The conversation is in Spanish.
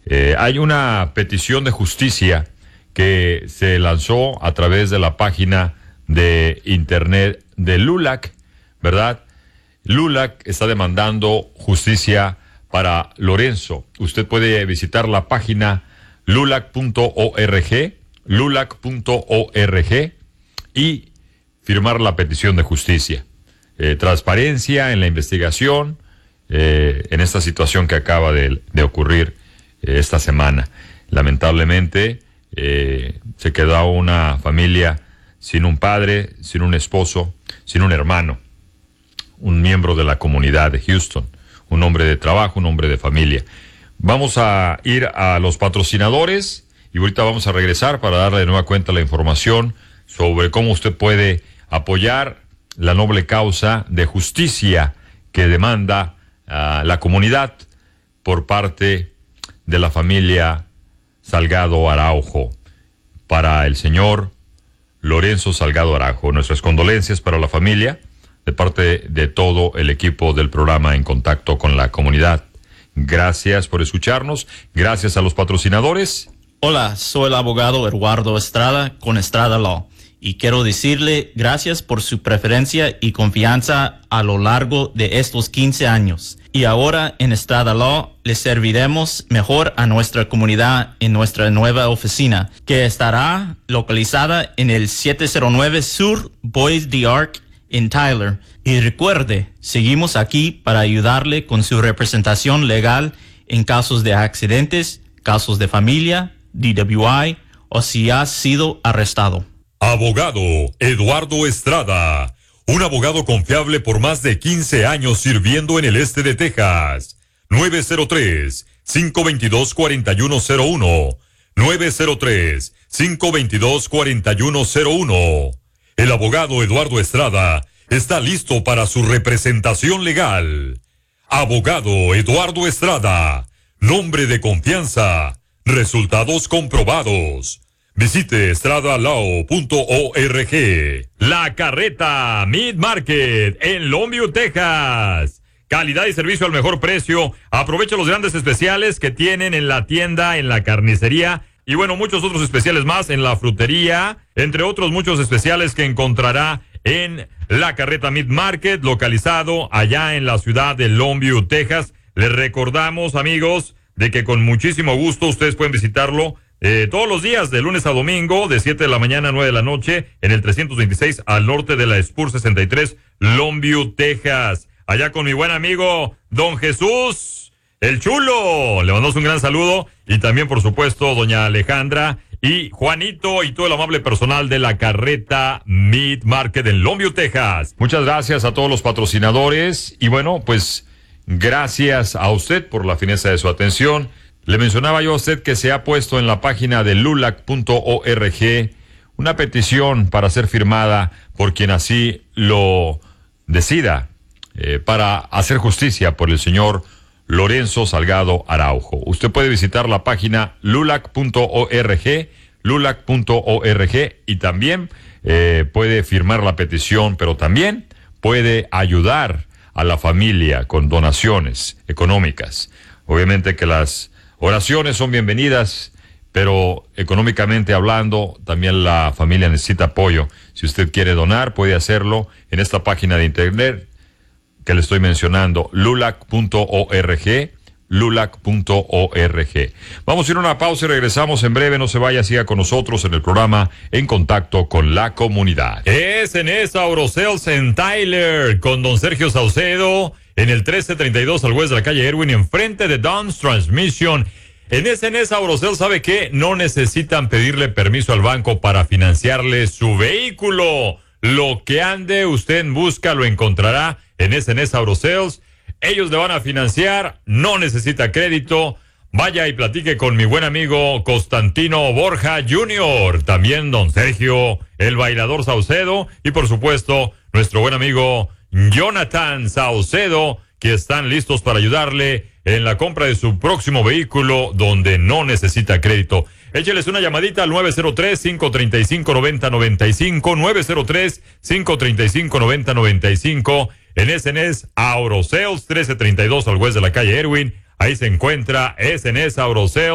Hay una petición de justicia que se lanzó a través de la página de internet de LULAC, ¿verdad? LULAC está demandando justicia para Lorenzo. Usted puede visitar la página lulac.org, lulac.org, y firmar la petición de justicia. Transparencia en la investigación, en esta situación que acaba de ocurrir esta semana. Lamentablemente, se quedó una familia sin un padre, sin un esposo, sin un hermano, un miembro de la comunidad de Houston, un hombre de trabajo, un hombre de familia. Vamos a ir a los patrocinadores y ahorita vamos a regresar para darle de nueva cuenta la información sobre cómo usted puede apoyar la noble causa de justicia que demanda la comunidad por parte de la familia Salgado Araujo, para el señor Lorenzo Salgado Araujo. Nuestras condolencias para la familia de parte de todo el equipo del programa En Contacto con la Comunidad. Gracias por escucharnos, gracias a los patrocinadores. Hola, soy el abogado Eduardo Estrada con Estrada Law y quiero decirle gracias por su preferencia y confianza a lo largo de estos 15 años. Y ahora en Estrada Law les serviremos mejor a nuestra comunidad en nuestra nueva oficina, que estará localizada en el 709 Sur Bois d'Arc en Tyler. Y recuerde, seguimos aquí para ayudarle con su representación legal en casos de accidentes, casos de familia, DWI o si ha sido arrestado. Abogado Eduardo Estrada, un abogado confiable por más de 15 años sirviendo en el este de Texas. 903-522-4101. 903-522-4101. El abogado Eduardo Estrada está listo para su representación legal. Abogado Eduardo Estrada, nombre de confianza, resultados comprobados. Visite estradalaw.org. La Carreta Meat Market en Longview, Texas. Calidad y servicio al mejor precio. Aprovecha los grandes especiales que tienen en la tienda, en la carnicería y bueno, muchos otros especiales más en la frutería, entre otros muchos especiales que encontrará en La Carreta Meat Market, localizado allá en la ciudad de Longview, Texas. Les recordamos, amigos, de que con muchísimo gusto ustedes pueden visitarlo todos los días, de lunes a domingo, de 7 de la mañana a 9 de la noche, en el 326 al norte de la Spur 63, Longview, Texas. Allá con mi buen amigo, Don Jesús, el Chulo. Le mandamos un gran saludo. Y también, por supuesto, doña Alejandra y Juanito y todo el amable personal de La Carreta Meat Market en Longview, Texas. Muchas gracias a todos los patrocinadores. Y bueno, pues gracias a usted por la fineza de su atención. Le mencionaba yo a usted que se ha puesto en la página de lulac.org una petición para ser firmada por quien así lo decida, para hacer justicia por el señor Lorenzo Salgado Araujo. Usted puede visitar la página lulac.org, y también puede firmar la petición, pero también puede ayudar a la familia con donaciones económicas. Obviamente que las oraciones son bienvenidas, pero económicamente hablando, también la familia necesita apoyo. Si usted quiere donar, puede hacerlo en esta página de internet que le estoy mencionando, lulac.org, lulac.org. Vamos a ir a una pausa y regresamos en breve. No se vaya, siga con nosotros en el programa En Contacto con la Comunidad. SNS Aurosales en Tyler, con don Sergio Saucedo, en el 1332 al oeste de la calle Erwin, enfrente de Don's Transmission. En SNS Aurosales, ¿sabe qué? No necesitan pedirle permiso al banco para financiarle su vehículo. Lo que ande usted en busca lo encontrará en SNS Aurosales. Ellos le van a financiar, no necesita crédito. Vaya y platique con mi buen amigo Constantino Borja Jr., también don Sergio, el bailador Saucedo, y por supuesto, nuestro buen amigo Jonathan Saucedo, que están listos para ayudarle en la compra de su próximo vehículo donde no necesita crédito. Écheles una llamadita al 903-535-9095, 903-535-9095, en SNS Aurosales, 1332 al oeste de la calle Erwin. Ahí se encuentra SNS Aurosales.